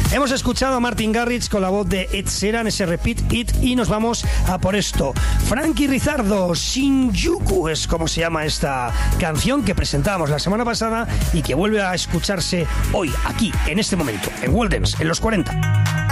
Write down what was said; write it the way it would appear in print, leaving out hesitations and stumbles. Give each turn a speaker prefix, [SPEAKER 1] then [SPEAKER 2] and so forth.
[SPEAKER 1] Hemos escuchado a Martin Garrix con la voz de Ed Sheeran, ese Repeat It, y nos vamos a por esto. Frankie Rizardo, Shinjuku es como se llama esta canción que presentábamos la semana pasada y que vuelve a escucharse hoy, aquí, en este momento, en World Dance, en los 40.